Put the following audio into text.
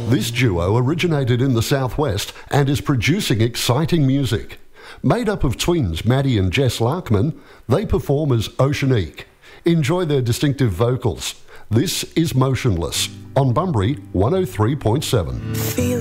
This duo originated in the southwest and is producing exciting music. Made up of twins Maddie and Jess Larkman, they perform as Oceanique. Enjoy their distinctive vocals. This is Motionless on Bunbury 103.7.